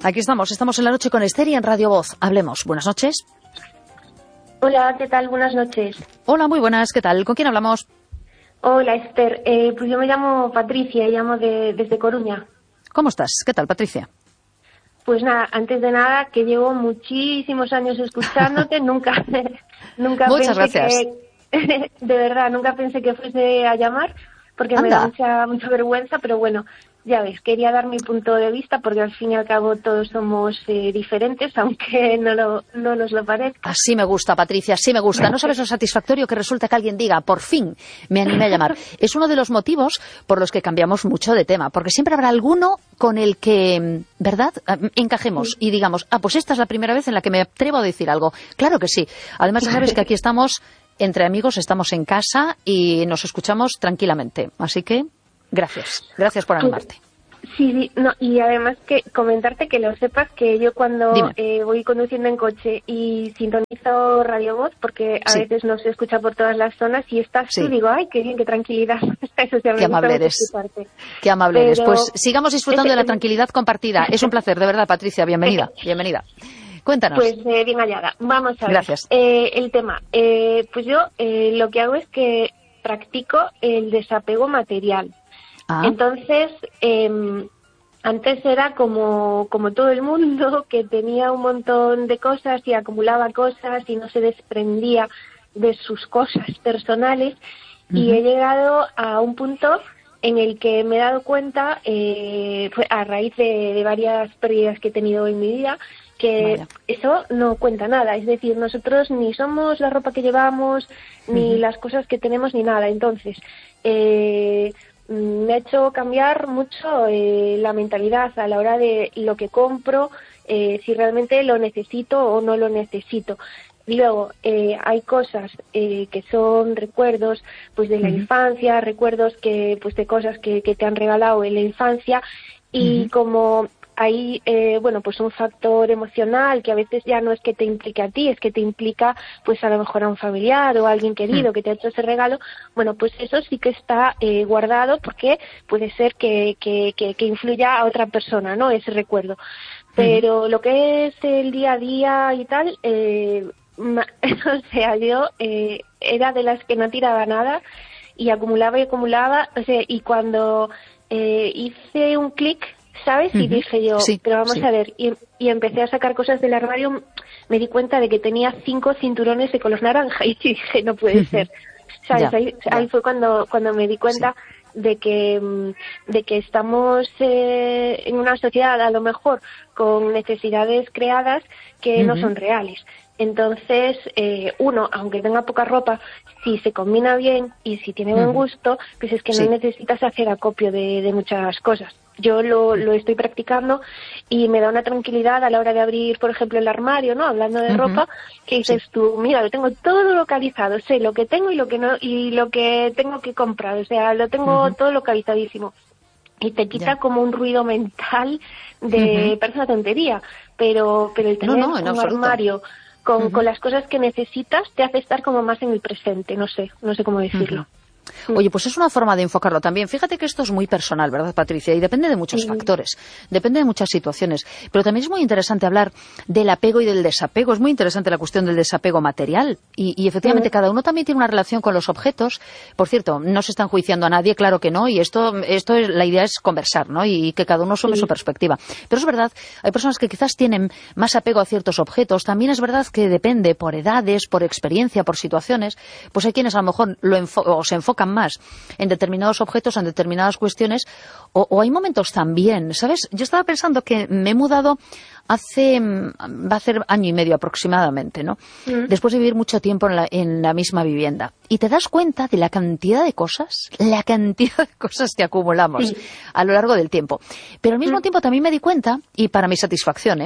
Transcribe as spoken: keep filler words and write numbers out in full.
Aquí estamos, estamos en la noche con Esther y en Radio Voz. Hablemos. Buenas noches. Hola, ¿qué tal? Buenas noches. Hola, muy buenas. ¿Qué tal? ¿Con quién hablamos? Hola, Esther. Eh, pues yo me llamo Patricia y llamo de, desde Coruña. ¿Cómo estás? ¿Qué tal, Patricia? Pues nada, antes de nada, que llevo muchísimos años escuchándote, nunca, nunca Muchas pensé gracias. que, de verdad, nunca pensé que fuese a llamar, porque Anda. me da mucha, mucha vergüenza, pero bueno, ya ves, quería dar mi punto de vista, porque al fin y al cabo todos somos eh, diferentes, aunque no, lo, no nos lo parezca. Así me gusta, Patricia, así me gusta. No sabes lo satisfactorio que resulta que alguien diga, por fin me animé a llamar. Es uno de los motivos por los que cambiamos mucho de tema, porque siempre habrá alguno con el que, ¿verdad?, encajemos y digamos, ah, pues esta es la primera vez en la que me atrevo a decir algo. Claro que sí. Además, ya sabes que aquí estamos entre amigos, estamos en casa y nos escuchamos tranquilamente. Así que, gracias. Gracias por animarte. Sí, sí, no, y además que comentarte que lo sepas que yo cuando eh, voy conduciendo en coche y sintonizo Radio Voz, porque a sí. veces no se escucha por todas las zonas, y estás sí. tú, digo, ay, qué bien, qué tranquilidad. Eso sí, qué amable eres. Qué amable Pero... eres. Pues sigamos disfrutando de la tranquilidad compartida. Es un placer, de verdad, Patricia. Bienvenida, bienvenida. Cuéntanos. Pues eh, bien hallada. Vamos a ver. Gracias. Eh, el tema. Eh, pues yo eh, lo que hago es que practico el desapego material. Ah. Entonces, eh, antes era como, como todo el mundo, que tenía un montón de cosas y acumulaba cosas y no se desprendía de sus cosas personales. Uh-huh. Y he llegado a un punto en el que me he dado cuenta, eh, a raíz de, de varias pérdidas que he tenido en mi vida, que Vaya. Eso no cuenta nada. Es decir, nosotros ni somos la ropa que llevamos, ni uh-huh. las cosas que tenemos, ni nada. Entonces, eh, me ha hecho cambiar mucho eh, la mentalidad a la hora de lo que compro, eh, si realmente lo necesito o no lo necesito. Luego, eh, hay cosas eh, que son recuerdos pues de la uh-huh. infancia, recuerdos que pues de cosas que, que te han regalado en la infancia, y uh-huh. como hay, eh, bueno, pues un factor emocional que a veces ya no es que te implique a ti, es que te implica pues a lo mejor a un familiar o a alguien querido que te ha hecho ese regalo. Bueno, pues eso sí que está eh, guardado, porque puede ser que, que, que, que influya a otra persona, ¿no?, ese recuerdo. Pero uh-huh. lo que es el día a día y tal, eh, ma, o sea, yo eh, era de las que no tiraba nada y acumulaba y acumulaba, o sea, y cuando eh, hice un clic, ¿sabes? Y uh-huh. dije yo, sí, pero vamos sí. a ver, y, y empecé a sacar cosas del armario, me di cuenta de que tenía cinco cinturones de color naranja y dije, no puede uh-huh. ser, ¿sabes? Ya, ahí, ya. ahí fue cuando, cuando me di cuenta sí. de que de que estamos eh, en una sociedad a lo mejor con necesidades creadas que uh-huh. no son reales. Entonces, eh, uno, aunque tenga poca ropa, si se combina bien y si tiene buen gusto, pues es que sí. no necesitas hacer acopio de, de muchas cosas. Yo lo, lo estoy practicando y me da una tranquilidad a la hora de abrir, por ejemplo, el armario, ¿no? Hablando de uh-huh. ropa, que dices sí. tú, mira, lo tengo todo localizado, sé lo que tengo y lo que no, y lo que tengo que comprar, o sea, lo tengo uh-huh. todo localizadísimo. Y te quita yeah. como un ruido mental de, uh-huh. parece una tontería, pero, pero el tener no, no, un armario con, uh-huh. con las cosas que necesitas te hace estar como más en el presente, no sé, no sé cómo decirlo. Uh-huh. Oye, pues es una forma de enfocarlo también. Fíjate que esto es muy personal, ¿verdad, Patricia? Y depende de muchos sí. factores, depende de muchas situaciones. Pero también es muy interesante hablar del apego y del desapego. Es muy interesante la cuestión del desapego material. Y, y efectivamente, sí. cada uno también tiene una relación con los objetos. Por cierto, no se está enjuiciando a nadie, claro que no. Y esto, esto es, la idea es conversar, ¿no? Y que cada uno sume sí. su perspectiva. Pero es verdad, hay personas que quizás tienen más apego a ciertos objetos. También es verdad que depende por edades, por experiencia, por situaciones. Pues hay quienes a lo mejor lo enfo- o se enfocan más en determinados objetos, en determinadas cuestiones, o, o hay momentos también, ¿sabes? Yo estaba pensando que me he mudado hace, va a ser año y medio aproximadamente, ¿no? Mm. Después de vivir mucho tiempo en la, en la misma vivienda. Y te das cuenta de la cantidad de cosas, la cantidad de cosas que acumulamos sí. a lo largo del tiempo. Pero al mismo mm. tiempo también me di cuenta, y para mi satisfacción, ¿eh?